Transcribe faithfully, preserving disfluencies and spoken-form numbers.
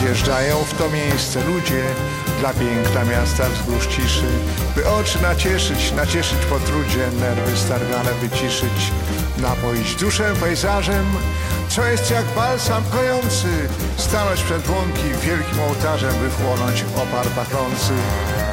Zjeżdżają w to miejsce ludzie dla piękna miasta wzgórz ciszy, by oczy nacieszyć, nacieszyć po trudzie, nerwy stargane wyciszyć, napoić duszę pejzażem, co jest jak balsam kojący, stanąć przed łąki wielkim ołtarzem, by wchłonąć opar pachnący.